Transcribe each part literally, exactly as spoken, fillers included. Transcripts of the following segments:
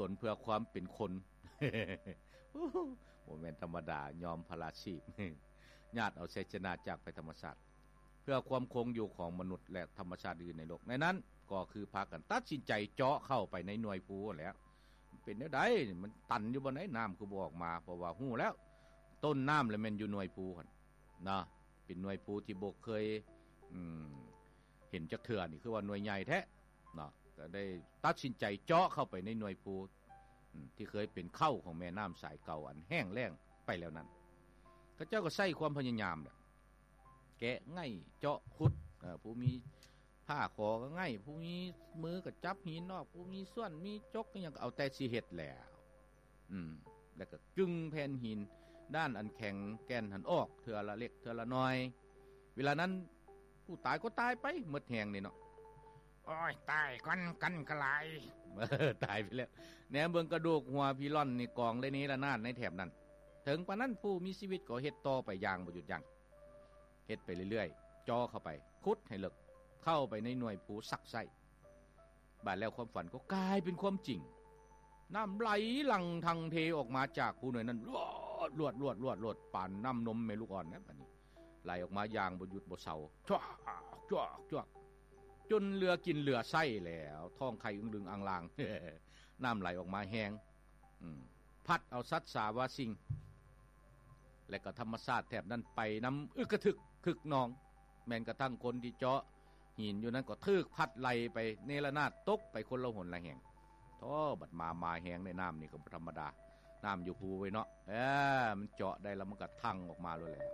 ตนเพื่อความเป็นคนโมเมนธรรมดายอมพลาชีพญาติเอาชัยชนะจากไปธรรมชาติเพื่อความคงอยู่ของมนุษย์และธรรมชาติอื่นในโลกในนั้นก็คือพากันตัดสินใจเจาะเข้าไปในหน่วยภูแล้วเป็นแนวใดมันตันอยู่บนไหนน้ำคือบ่ออกมาเพราะว่าหู้แล้วต้นน้ำเลยมันอยู่หน่วยภูหั่นนะเป็นหน่วยภูที่บ่เคยอืมเห็นจักเทื่อนี่คือว่าหน่วยใหญ่แท้เนาะก็ได้ตัดสินใจเจาะเข้าไปในหน่วยภูที่เคยเป็นเข้าของแม่น้ำสายเก่าอันแห้งแล้งไปแล้วนั้นก็เจ้าก็ใส่ความพยายามแหละแกะง่ายเจาะขุดผู้มีผ้าคอก็ง่ายผู้มีมือก็จับหินนอกผู้มีส่วนมีจกก็ยังเอาแต่สิเฮ็ดแล้วอืมแล้วก็กึ่งแผ่นหินด้านอันแข็งแก่นหันออกเทื่อละเล็กเทื่อละน้อยเวลานั้นผู้ตายก็ตายไปหมดแหงนี่เนาะโอ้ยตายกันกันกระไรเออตายไปแล้วแหนมเบิ่งกระดูกหัวพี่ล่อนนี่กองเลยนี้ละนาดในแถบนั้นถึงปานนั้นผู้มีชีวิตก็เฮ็ดต่อไปอย่างบ่หยุดยั้งเฮ็ดไปเรื่อยๆจ่อเข้าไปขุดให้ลึกเข้าไปในหน่วยภูสักไส้บาดแล้วความฝันก็กลายเป็นความจริงน้ำไหลหลั่งทางเทออกมาจากผู้หน่วยนั้นรวดรวดรวดรวดรวดปานน้ำนมเมลูกอ่อนนะบัดนี้ไหลออกมาอย่างบ่หยุดบ่เซาจ้วกจ้วกจ้วกจนเรือกินเรือไส้แล้วท้องไข่อึ้งดึงอังลางน้ำไหลออกมาแห้งพัดเอาสัตว์สาวาสิงและก็ธรรมชาติแถบนั้นไปน้ำอึกกระทึกคึกนองแม้นกระทั่งคนที่เจาะหินอยู่นั้นก็ทึกพัดไหลไปเนรนาฏตกไปคนละหนละแห่งท้อบัดมามาแห้งในน้ำนี่ก็ธรรมดาน้ำอยู่ภูไว้เนาะเออมันเจาะได้แล้วมันก็ทั่งออกมาเลยแหละ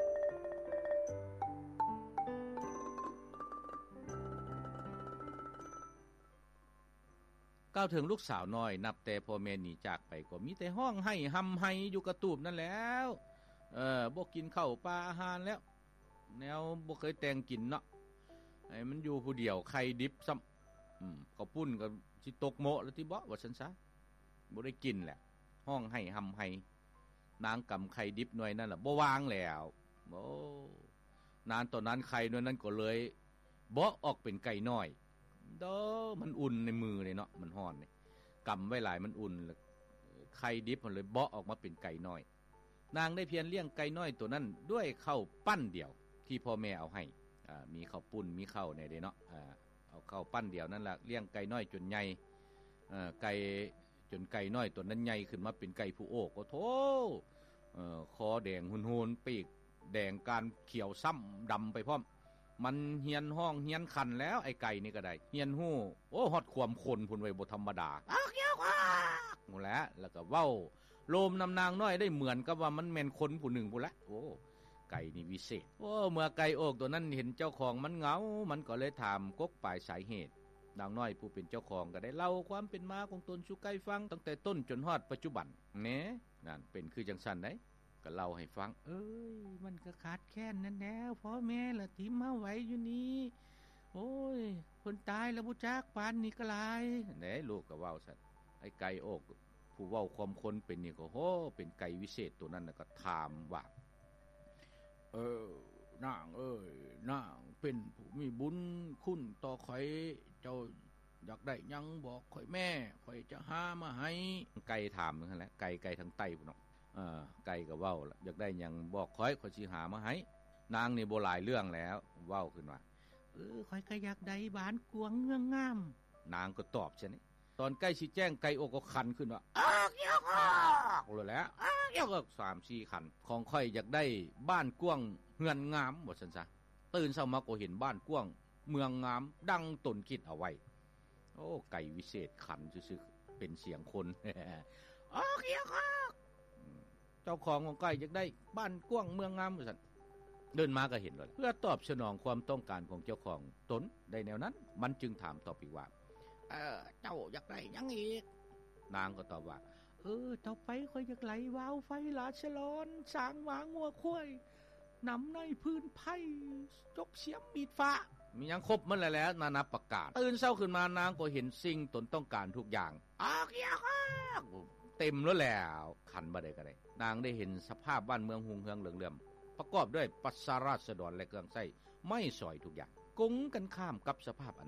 ก้าวถึงลูกสาวน้อยนับแต่พ่อแม่หนีจากไปก็มีแต่ห้องให้หำให้อยู่กระตูบนั่นแล้วเออบ่กินข้าวปลาอาหารแล้วแนวบ่เคยแต่งกินเนาะไอ้มันอยู่ผู้เดียวไข่ดิบซ้ำอืมก็ปุ้นก็สิตกโมะแล้วที่บ่ว่าซั่นซะบ่ได้กินแหละห้องให้หำให้นางกำไข่ดิบหน่วยนั่นล่ะบ่วางแล้วโอ้นานตอนนั้นไข่หน่วยนั้นก็เลยบ่ออกเป็นไก่น้อยเด้อมันอุ่นในมือเลยเนาะมันร้อนนี่กำไว้หลายมันอุ่นไข่ดิบมันเลยเบาะออกมาเป็นไก่น้อยนางได้เพียรเลี้ยงไก่น้อยตัวนั้นด้วยข้าวปั้นเดียวที่พ่อแม่เอาให้อ่ามีข้าวปุ้นมีข้าวในเด้เนาะอ่าเอาข้าวปั้นเดียวนั่นล่ะเลี้ยงไก่น้อยจนใหญ่เอ่อไก่จนไก่น้อยตัวนั้นใหญ่ขึ้นมาเป็นไก่ผู้โอกโอ้โธเอ่อคอแดงหุ่นๆปีกแดงการเขียวซ้ำดำไปพร้อมมันเฮียนห้องเฮียนคันแล้วไอ้ไก่นี่ก็ได้เฮียนหู้โอ้ฮอดความคนพุ่นไว้บ่ธรรมดาอ้าวเกี่ยวว่าหมดแล้วแล้วก็เว้าโลมนำนางน้อยได้เหมือนกับว่ามันแม่นคนผู้หนึ่งพุ่นละโอ้ไก่นี่วิเศษโอ้เมื่อไก่โอกตัวนั้นเห็นเจ้าของมันเหงามันก็เลยถามกกปลายสาเหตุนางน้อยผู้เป็นเจ้าของก็ได้เล่าความเป็นมาของตนสู่ไก่ฟังตั้งแต่ต้นจนฮอดปัจจุบันแหน่นั่นเป็นคือจังซั่นได้ก็เล่าให้ฟังเอ้ยมันก็ขาดแค้นนั่นแหล้วพ่อแม่ละทิมมาไว้อยู่นี่โอ้ยคนตายแล้วบ่จักปานนี่ก็หลายแหน่ลูกก็เว้าซั่นไอ้ไก่โอกผู้เว้าความคนเป็นนี่ก็โหเป็นไก่วิเศษตัวนั้นน่ะก็ถามว่าเออนางเอ้ยนางเป็นผู้มีบุญคุณต่อข่อยเจ้าอยากได้หยังบอกข่อยแม่ข่อยจะหามาให้ไก่ถามนั่นแหละไก่ไก่ทางใต้พุ่นเนาะเออไก่ก็เว้าล่ะอยากได้หยังบอกข่อยข่อยสิหามาให้นางนี่บ่หลายเรื่องแล้วเว้าขึ้นว่าเออข่อยก็อยากได้บ้านกวางเงืองงามนางก็ตอบซะนี่ตอนใกล้สิแจ้งไก่อกก็คันขึ้นว่าออกยกออกเลยแหละออกยกออก สามสี่ คันของข่อยอยากได้บ้านกว้างเฮือนงามบ่ซั่นซะตื่นเช้ามาก็เห็นบ้านกว้างเมืองงามดังตนคิดเอาไว้โอ้ไก่วิเศษคันซื่อๆเป็นเสียงคนออกยกออกเจ้าของของไก่อยากได้บ้านกว้างเมืองงามว่าซั่นเดินมาก็เห็นเลยเพื่อตอบสนองความต้องการของเจ้าของตนได้แนวนั้นมันจึงถามตอบอีกว่าเออเจ้าอยากได้หยังอีกนางก็ตอบว่าเออต่อไปค่อยอยากไหลวาวไฟลาชลอนสางหมางัวควายนำในพื้นไผ่จกเสียมมีดฟ้ามียังครบมันแล้วแล้วนานาประกาศตื่นเช้าขึ้นมานางก็เห็นสิ่งตนต้องการทุกอย่างออกยากเต็มแล้วแล้วคันบ่ได้ก็ได้นางได้เห็นสภาพบ้านเมืองหุงเฮืองเหลืองเหลื่อมประกอบด้วยปัสสาราษฎรและเครื่องใช้ไม่สอยทุกอย่างกงกันข้ามกับสภาพอันนั้น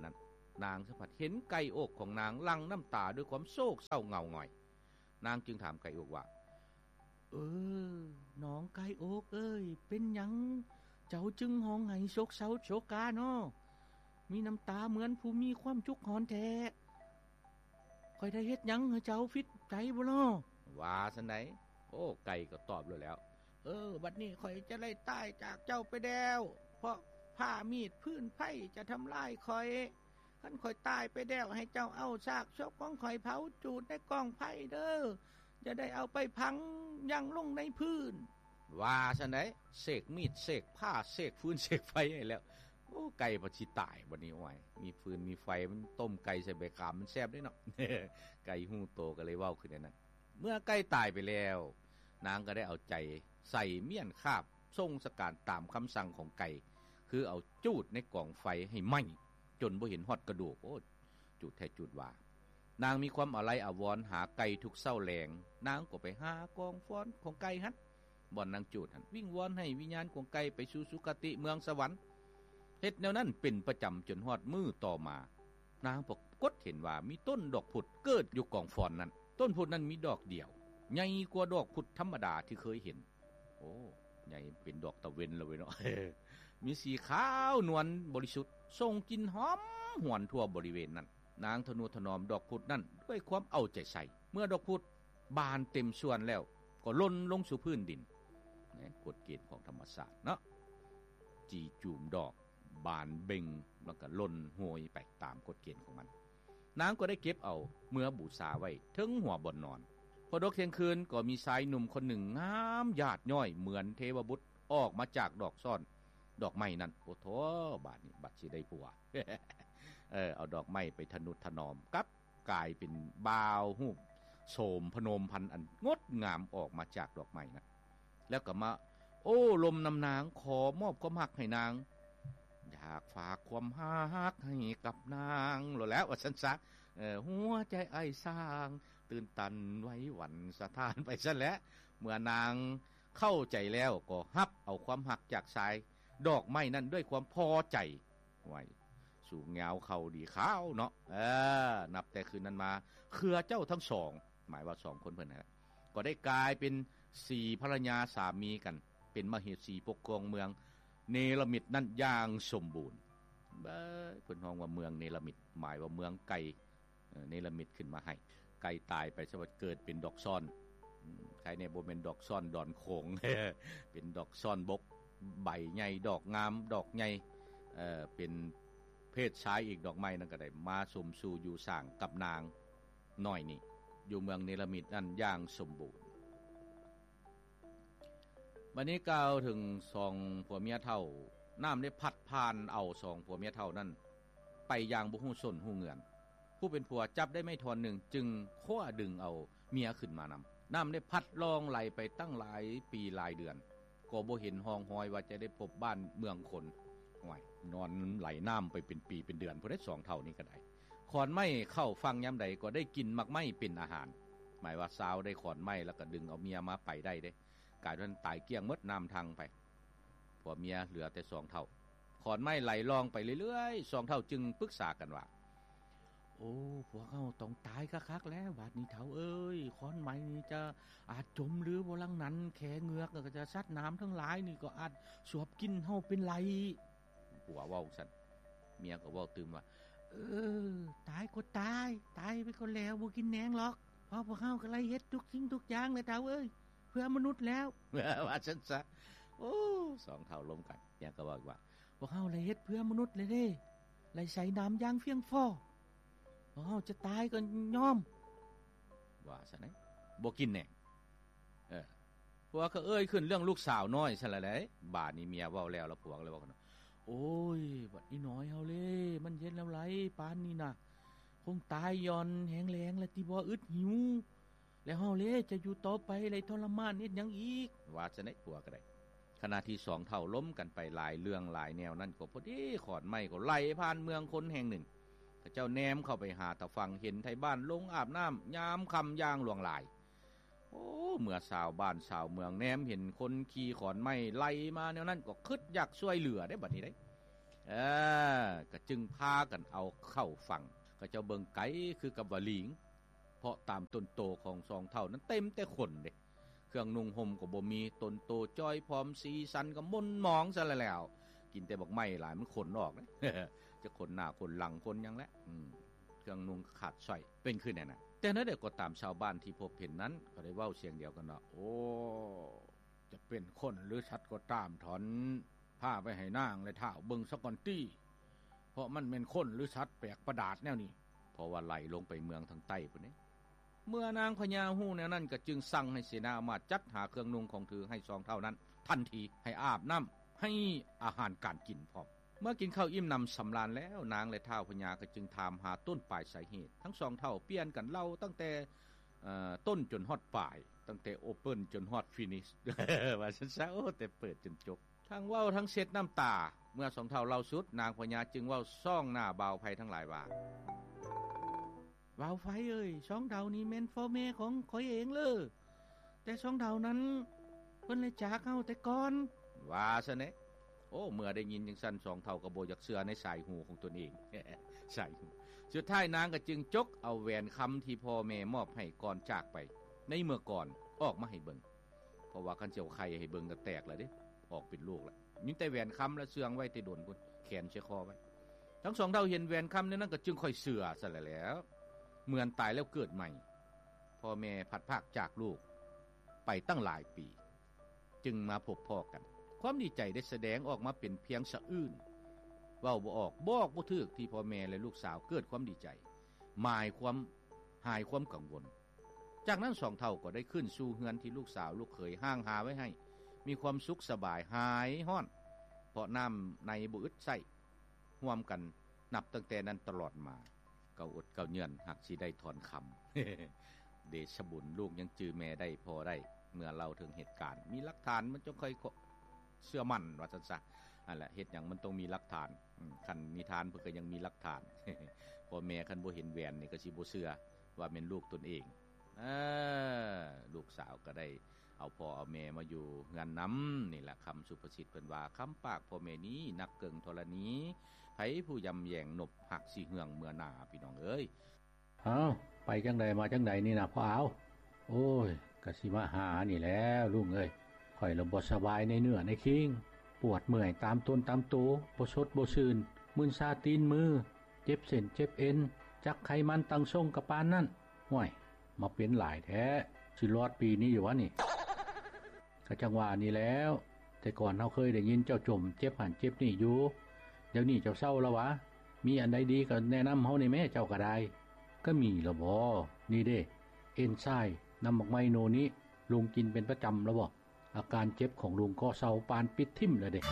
นางสัมผัสเห็นไก่อกของนางลั่งน้ำตาด้วยความโศกเศร้าเหงาหงอยนางจึงถามไก่อกว่าเออน้องไก่อกเอ้ยเป็นหยังเจ้าจึงห้องไห้โศกเศร้าโศกาเนาะมีน้ำตาเหมือนผู้มีความจุกหอนแท้ค่อยได้เฮ็ดหยังให้เจ้าฟิตใจบ่เนาะว่าซั่นไดโอ้ไก่ก็ตอบเลยแล้วเออบัดนี้ข่อยจะไล่ตายจากเจ้าไปแล้วเพราะผ้ามีดพื้นไผ่จะทำลายข่อยคันข่อยตายไปแล้วให้เจ้าเอาซากศพของข่อยเผาจูดในกองไผ่เด้อจะได้เอาไปพังยังลงในพื้นว่าซั่นไดเสกมีดเสกผ้าเสกฟืนเสกไฟให้แล้วโอ้ไก่บ่สิตายบัดนี้โอ้ยมีฟืนมีไฟมันต้มไก่ใส่ใบขามมันแซ่บเด้เนาะ ไก่ฮู้โตก็เลยเว้าขึ้นนั่นเมื่อไก่ตายไปแล้วนางก็ได้เอาใจใส่เมี่ยนคาบทรงสการตามคำสั่งของไก่คือเอาจูดในกองไฟให้ไหม้จนบ่เห็นฮอดกระดูกโอ้จูดแท้จูดว่านางมีความอะไรอาวรณ์หาไก่ทุกเศร้าแรงนางก็ไปหากองฟ้อนของไก่ฮั่นบ่อนนางจูดหั่นวิ่งวอนให้วิญญาณของไก่ไปสู่สุคติเมืองสวรรค์เฮ็ดแนวนั้นเป็นประจำจนฮอดมื้อต่อมานางปรากฏเห็นว่ามีต้นดอกผุดเกิดอยู่กองฟ้อนนั้นต้นผุดนั้นมีดอกเดียวใหญ่กว่าดอกผุดธรรมดาที่เคยเห็นโอ้ใหญ่เป็นดอกตะเวนเลยเนาะ มีสีขาวนวลบริสุทธิ์ส่งกลิ่นหอมหวนทั่วบริเวณนั้นนางทนุถนอมดอกพุดนั้นด้วยความเอาใจใส่เมื่อดอกพุดบานเต็มส่วนแล้วก็ล่นลงสู่พื้นดินนี่กฎเกณฑ์ของธรรมศาสตร์เนาะจีจูมดอกบานเบ่งแล้วก็ล่นห้วยไปตามกฎเกณฑ์ของมันนางก็ได้เก็บเอาเมื่อบูชาไว้ถึงหัวบนนอนพอดอกเที่ยงคืนก็มีชายหนุ่มคนหนึ่งงามหยาดย้อยเหมือนเทวบุตรออกมาจากดอกซ่อนดอกไม้นั่นโอ้โธ่บาดนี้บัดสิได้ผัว เออเอาดอกไม้ไปทนุถนอมกับกลายเป็นบ่าวฮู้โสมพนมพันธุ์อันงดงามออกมาจากดอกไม้นั้นแล้วก็มาโอ้ลมนำนางขอมอบความรักให้นางอยากฝากความรักให้กับนางแล้วว่าซั่นซะเออหัวใจไอ้สร้างตื่นตันไว้หวั่นสะท้านไปซะแล้วเมื่อนางเข้าใจแล้วก็ฮับเอาความรักจากชายดอกไม้นั้นด้วยความพอใจไว้สู่เงาเขาดีขาวเนาะเออนับแต่คืนนั้นมาเครือเจ้าทั้งสองหมายว่าสองคนเพิ่นนะก็ได้กลายเป็นสี่ภรรยาสามีกันเป็นมเหสีปกครองเมืองเนรมิตนั่นอย่างสมบูรณ์เบ้อเพิ่นฮ้องว่าเมืองเนรมิตหมายว่าเมืองไก่เนรมิตขึ้นมาให้ไก่ตายไปสวัสดิ์เกิดเป็นดอกซ่อนใครในบ่แม่นดอกซ่อนดอนโขง เป็นดอกซ่อนบกใบใหญ่ดอกงามดอกใหญ่เอ่อเป็นเพศชายอีกดอกไม้นั่นก็ได้มาสมสู่อยู่สร้างกับนางน้อยนี่อยู่เมืองเนรมิตนั่นอย่างสมบูรณ์วันนี้กล่าวถึงสองผัวเมียเฒ่าน้ำได้พัดผ่านเอาสองผัวเมียเฒ่านั้นไปอย่างบ่ฮู้ส้นฮู้เงื่อนผู้เป็นผัวจับได้ไม่ทอนหนึ่งจึงคว้าดึงเอาเมียขึ้นมานำน้ำได้พัดลองไหลไปตั้งหลายปีหลายเดือนก็บ่เห็นห้องหอยว่าจะได้พบบ้านเมืองคนห่วยนอนไหลน้ำไปเป็นปีเป็นเดือนพอได้สองเท่านี้ก็ได้ขอนไม้เข้าฟังยามใดก็ได้กินมักไม้เป็นอาหารหมายว่าสาวได้ขอนไม้แล้วก็ดึงเอาเมียมาไปได้เด้กลายเป็นตายเกลี้ยงหมดน้ำทางไปพอเมียเหลือแต่สองเท่าขอนไม้ไหลลองไปเรื่อยๆสองเท่าจึงปรึกษากันว่าโอ้พวกเขาต้องตายคักๆแล้วบาดนี้เฒ่าเอ้ยขอนไม้นี่จะอาจจมหรือบ่ลังนั้นแขเงือกก็จะซัดน้ำทั้งหลายนี่ก็อาจสวบกินเฮาเป็นไรผัวเว้าซั่นเมียก็เว้าตื่มว่าเออตายก็ตายตายไปก็แล้วบ่กินแหนงหรอกเพราะพวกเฮาก็ไล่เฮ็ดทุกสิ่งทุกอย่างเลยเฒ่าเอ้ยเพื่อมนุษย์แล้วว่าซั่นซะโอ้สองเฒ่าล้มกันเมียก็บอกว่าพวกเฮาไล่เฮ็ดเพื่อมนุษย์เลยเด้ไล่ใส่น้ำอย่างเฟียงฟ้อพวกเฮาจะตายก็ยอมว่าซั่นได๋บ่กินแหน่เออผัวก็เอ้ยขึ้นเรื่องลูกสาวน้อยซั่นล่ะเด้บาดนี้เมียเว้าแล้วแล้วผัวก็เลยว่าโอ้ยบัดนี้น้อยเฮาเล่มันเย็นแล้วไหลปานนี้น่ะคงตายย่อนแห้งแล้งแล้วติบ่อึดหิวแล้วเฮาเล่จะอยู่ต่อไปไลทรมานเฮ็ดหยังอีกว่าซั่นได้ผัวก็ได้ขณะที่สองเฒ่าล้มกันไปหลายเรื่องหลายแนวนั่นก็พอดีขอนไม้ก็ไหลผ่านเมืองคนแห่งหนึ่งพระเจ้าแนมเข้าไปหาตะฟังเห็นไทบ้านลงอาบน้ำยามค่ำย่างหลวงหลายโอ้เมื่อชาวบ้านชาวเมืองแนมเห็นคนขี่ขอนไม้ไหลมาแนวนั้นก็คิดอยากช่วยเหลือได้บัดนี้ได้เเออก็จึงพากันเอาเข้าฟังก็เจ้าเบิ่งไกคือกับว่าหลิงเพราะตามต้นโตของสองเท่านั้นเต็มแต่คนเด้เครื่องนุ่งห่มก็บ่มีต้นโตจ้อยพร้อมสีสันก็มนหมองซะแล้วกินแต่บักไม้หลายมันขนออกนะ จะขนหน้าขนหลังขนหยังแหละเครื่องนุ่งขาดสร้อยเป็นขึ้นแน่นะแต่นั้นเด็กก็ตามชาวบ้านที่พบเห็นนั้นก็ได้เว้าเสียงเดียวกันว่าโอ้จะเป็นคนหรือสัตว์ก็ตามถอนผ้าไปให้นางและเท้าเบิ่งซะก่อนตี้เพราะมันเป็นคนหรือสัตว์แปลกประหลาดแนวนี้เพราะว่าไหลลงไปเมืองทางใต้พุ่นนี่เมื่อนางพญาฮู้แนวนั้นก็จึงสั่งให้เสนามาจัดหาเครื่องนุ่งของถือให้สองเท่านั้นทันทีให้อาบน้ำให้อาหารการกินพร้อมเมื่อกินข้าวอิ่มนำสำราญแล้วนางและท้าวพญาก็จึงถามหาต้นปลายสาเหตุทั้งสองเท่าเปลี่ยนกันเล่าตั้งแต่ต้นจนฮอดปลายตั้งแต่โอเปิ้นจนฮอดฟินิช ว่าซั่นซะโอ้แต่เปิดจนจบทั้งเว้าทั้งเช็ดน้ำตาเมื่อสองเท่าเล่าสุดนางพญาจึงเว้าซ่องหน้าบ่าวไผทั้งหลายว่าบ่าวไผเอ้ยสองเท่านี้แม่นพ่อแม่ของข้อยเองเลยแต่สองเท่านั้นเพิ่นเลยจากเฮาแต่ก่อนว่าซะแน่โอ้เมื่อได้ยินจังซั่นสองเท่าก็บ่อยากเชื่อในสายหูของตนเอง สายหูสุดท้ายนางก็จึงจกเอาแหวนคำที่พ่อแม่มอบให้ก่อนจากไปในเมื่อก่อนออกมาให้เบิ่งเพราะว่าคันเจียวไข่ให้เบิ่งก็แตกแล้วเด้ออกเป็นลูกแล้วมีแต่แหวนคำและเสื่องไว้ที่โดนพุ่นแขนเชคอไว้ทั้งสองเท่าเห็นแหวนคำนั้นก็จึงค่อยเชื่อซะแล้วเหมือนตายแล้วเกิดใหม่พ่อแม่พัดภาคจากลูกไปตั้งหลายปีจึงมาพบพ่อกันความดีใจได้แสดงออกมาเป็นเพียงสะอื้นเว้าบ่ออกบอกบ่ถูกที่พ่อแม่และลูกสาวเกิดความดีใจหมายความหายความกังวลจากนั้นสองเท่าก็ได้ขึ้นสู่เฮือนที่ลูกสาวลูกเขยห้างหาไว้ให้มีความสุขสบายหายฮ้อนเพราะน้ำในบ่อึดใส่ร่วมกันนับตั้งแต่นั้นตลอดมาเก่าอดเก่าเยือนหักสิได้ถอนคำ เดชบุญลูกยังจือแม่ได้พอได้เมื่อเราถึงเหตุการณ์มีหลักฐานมันจะค่อยเชื่อมั่นว่าซั่นซะนั่นแหละเฮ็ดหยังมันต้องมีหลักฐานคันนิทานเพิ่นก็ยังมีหลักฐาน พ่อแม่คันบ่เห็นแหวนนี่ก็สิบ่เชื่อว่าเป็นลูกตนเองเออลูกสาวก็ได้เอาพ่อเอาแม่มาอยู่เฮือนนำนี่แหละคำสุภาษิตเพิ่นว่าคำปากพ่อแม่นี้นักเกิงธรณีไผผู้ยำแยงนบหักสิเหืองเมื่อหน้าพี่น้องเอ้ยเอ้าไปจังใดมาจังใดนี่น่ะพ่อเอาโอ้ยก็สิมาหานี่แล้วลุงเอ้ยข่อยละบ่สบายในเนื้อในคิงปวดเมื่อยตามต้นตามโตบ่สดบ่ชื่นมึนซาตีนมือเจ็บเส้นเจ็บเอ็นจักไขมันตั้งทรงกะปานนั้นห้วยมาเป็นหลายแท้สิรอดปีนี้อยู่วะนี่ก็จังว่านี่แล้วแต่ก่อนเฮาเคยได้ยินเจ้าจมเจ็บหันเจ็บนี่อยู่เดี๋ยวนี้เจ้าเศร้าแล้ววะมีอันใดดีก็แนะนำเฮานี่แม่เจ้าก็ได้ก็มีละบ่นี่เด้เอนไซม์นำบักไมโนนี้ลุงกินเป็นประจำแล้วบ่อาการเจ็บของลุงก็เศร้าปานปิดทิ่มเลยเด้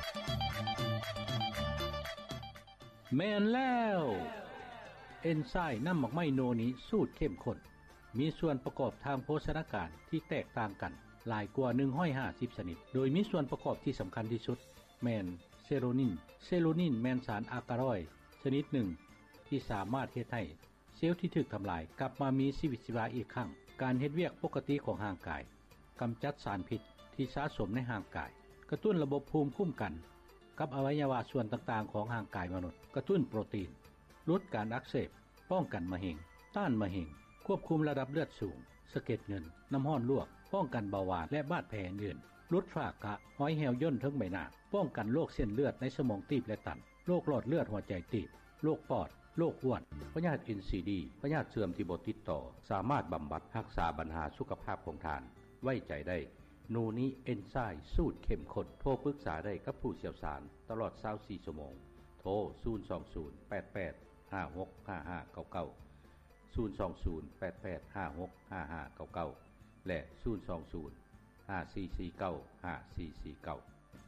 แม่นแล้วเอนไซม์นำบักไมโนนี้สูตรเข้มข้นมีส่วนประกอบทางโภชนาการที่แตกต่างกันหลายกว่าหนึ่งร้อยห้าสิบชนิดโดยมีส่วนประกอบที่สำคัญที่สุดแม่นเซโรนินเซโรนินแม่นสารอะกาลอยด์ชนิดหนึ่งที่สามารถเฮ็ดให้เซลล์ที่ถูกทำลายกลับมามีชีวิตชีวาอีกครั้งการเฮ็ดเวียกปกติของร่างกายกำจัดสารพิษที่สะสมในร่างกายกระตุ้นระบบภูมิคุ้มกันกับอวัยวะส่วนต่างๆของร่างกายมนุษย์กระตุ้นโปรตีนลดการอักเสบป้องกันมะเร็งต้านมะเร็งควบคุมระดับเลือดสูงสะเก็ดเงินน้ำร้อนลวกป้องกันเบาหวานและบาดแผลอื่นลดฝ้ากระห้อยแหวย่นทั้งใบหน้าป้องกันโรคเส้นเลือดในสมองตีบและตันโรคหลอดเลือดหัวใจตีบโรคปอดโรคอ้วนพยาธิ เอ็น ซี ดี พยาธิเสื่อมที่บ่ติดต่อสามารถบำบัดรักษาปัญหาสุขภาพของท่านไว้ใจได้โนนิเอนไซม์สูตรเข้มข้นโทรปรึกษาได้กับผู้เชี่ยวชาญตลอดยี่สิบสี่ชั่วโมงโทรศูนย์ สอง ศูนย์ แปด แปด ห้า หก ห้า ห้า เก้า เก้า ศูนย์ สอง ศูนย์ แปด แปด ห้า หก ห้า ห้า เก้า เก้าและศูนย์ สอง ศูนย์ ห้า สี่ สี่ เก้า ห้า สี่ สี่ เก้า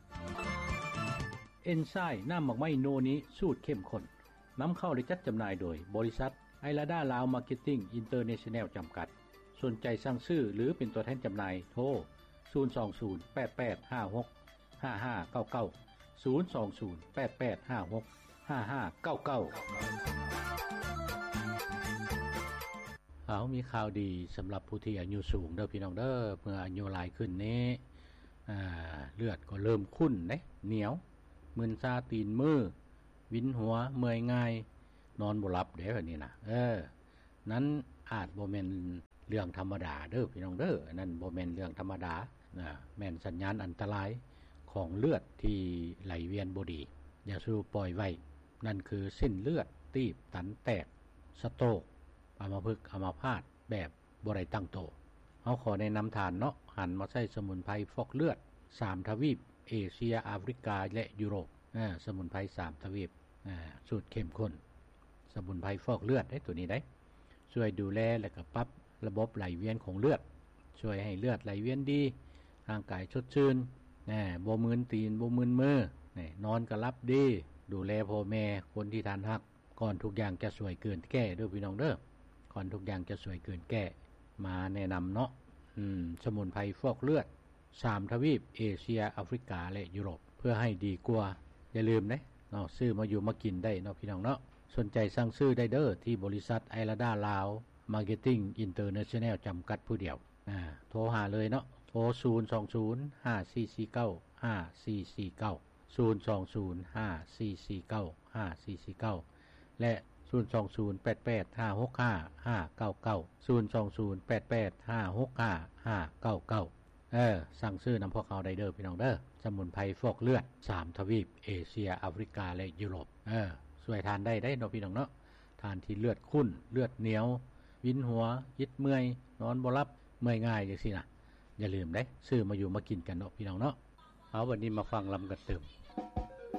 เอนไซม์น้ำหมักไม้โนนิสูตรเข้มข้นนำเข้าและจัดจำหน่ายโดยบริษัทไอลาดาลาวมาร์เก็ตติ้งอินเตอร์เนชั่นแนลจำกัดสนใจสั่งซื้อหรือเป็นตัวแทนจำหน่ายโทรศูนย์ สอง ศูนย์ แปด แปด ห้า หก ห้า ห้า เก้า เก้า ศูนย์ สอง ศูนย์ แปด แปด ห้า หก ห้า ห้า เก้า เก้าเอามีข่าวดีสำหรับผู้ที่อายุสูงเด้อพี่น้องเด้อเมื่ออายุหลายขึ้นนี้อ่าเลือดก็เริ่มขุ่นเด้เหนียวมึนซาตีนมือวินหัวเมื่อยง่ายนอนบ่หลับเด้อนี่นะเออนั้นอาจบ่แม่นเรื่องธรรมดาเด้อพี่น้องเด้อนั่นบ่แม่นเรื่องธรรมดานะแม่นสัญญาณอันตรายของเลือดที่ไหลเวียนบ่ดีอย่าสู้ปล่อยไว้นั่นคือเส้นเลือดตีบตันแตกสโตรกอัมพฤกษ์อัมพาตแบบบ่ได้ตั้งโตเฮาขอแนะนำทานเนาะหันมาใช้สมุนไพรฟอกเลือดสามทวีปเอเชียแอฟริกาและยุโรปอ่าสมุนไพรสามทวีปอ่าสูตรเข้มข้นสมุนไพรฟอกเลือดได้ตัวนี้ได้ช่วยดูแลและก็ปรับระบบไหลเวียนของเลือดช่วยให้เลือดไหลเวียนดีร่างกายสดชื่นแหน่บ่มึนตีนบ่มึนมือแหน่นอนก็หลับดีดูแลพ่อแม่คนที่ทานฮักก่อนทุกอย่างจะสวยเกินแก้เด้อพี่น้องเด้อก่อนทุกอย่างจะสวยเกินแก้มาแนะนำเนาะอืมสมุนไพรฟอกเลือดสามทวีปเอเชียแอฟริกาและยุโรปเพื่อให้ดีกว่าอย่าลืมเด้เนาะซื้อมาอยู่มากินได้เนาะพี่น้องเนาะสนใจสั่งซื้อได้เด้อที่บริษัทไอราดาลาวมาร์เก็ตติ้งอินเตอร์เนชั่นแนลจำกัดผู้เดียวอ่าโทรหาเลยเนาะโทรศูนย์ สอง ศูนย์ ห้า สี่ สี่ เก้า ห้า สี่ สี่ เก้า ศูนย์ สอง ศูนย์ ห้า สี่ สี่ เก้า ห้า สี่ สี่ เก้าและศูนย์ สอง ศูนย์ แปด แปด ห้า หก ห้า ห้า เก้า เก้า ศูนย์ สอง ศูนย์ แปด แปด ห้า หก ห้า ห้า เก้า เก้าเออสั่งซื้อนำพวกเขาได้เด้อพี่น้องเด้อสมุนไพรฟอกเลือดสามทวีปเอเชียแอฟริกาและยุโรปเออช่วยทานได้ได้เนาะพี่น้องเนาะทานที่เลือดข้นเลือดเหนียววินหัวยิดเมื่อยนอนบ่หลับเมื่อยง่ายจังซี่นะอย่าลืมเด้ซื้อมาอยู่มากินกันเนาะพี่น้องเนาะเอาวันนี้มาฟังลำกันเติม